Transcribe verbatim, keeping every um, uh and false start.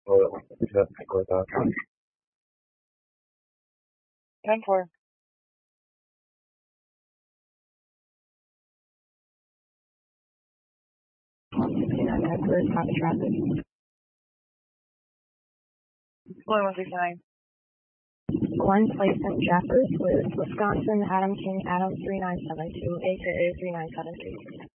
Oh, just go down. ten four. Edward, copy traffic. Blue one six nine. One placement Jeffers with Wisconsin, Adam King, Adam three nine seven two, aka three nine seven two.